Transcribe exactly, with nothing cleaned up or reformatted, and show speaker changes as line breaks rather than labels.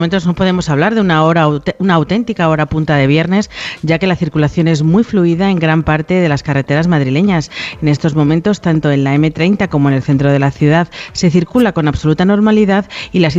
momentos no podemos hablar de una hora, una auténtica hora punta de viernes, ya que la circulación es muy fluida en gran parte de las carreteras madrileñas. En estos momentos, tanto en la eme treinta como en el centro de la ciudad, se circula con absoluta normalidad y la situación